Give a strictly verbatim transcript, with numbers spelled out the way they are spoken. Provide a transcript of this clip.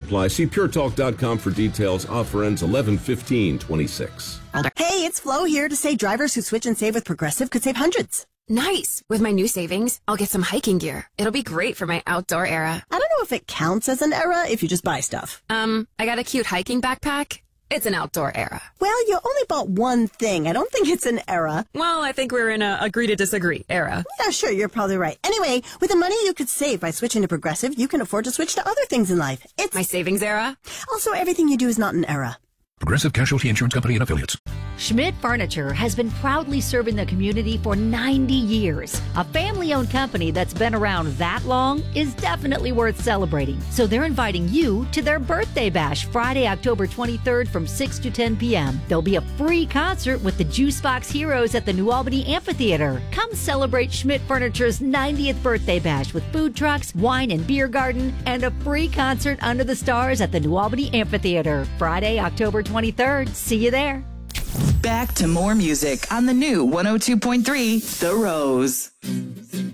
apply. See pure talk dot com for details. Offer ends eleven fifteen twenty-six. Hey, it's Flo here to say drivers who switch and save with Progressive could save hundreds. Nice. With my new savings, I'll get some hiking gear. It'll be great for my outdoor era. I don't know if it counts as an era if you just buy stuff. Um, I got a cute hiking backpack. It's an outdoor era. Well, you only bought one thing. I don't think it's an era. Well, I think we're in a agree to disagree era. Yeah, sure, you're probably right. Anyway, with the money you could save by switching to Progressive, you can afford to switch to other things in life. It's my savings era. Also, everything you do is not an era. Progressive Casualty Insurance Company and Affiliates. Schmidt Furniture has been proudly serving the community for ninety years. A family-owned company that's been around that long is definitely worth celebrating. So they're inviting you to their birthday bash Friday, October twenty-third from six to ten p.m. There'll be a free concert with the Juicebox Heroes at the New Albany Amphitheater. Come celebrate Schmidt Furniture's ninetieth birthday bash with food trucks, wine and beer garden, and a free concert under the stars at the New Albany Amphitheater. Friday, October twenty-third. See you there. Back to more music on the new one oh two point three The Rose.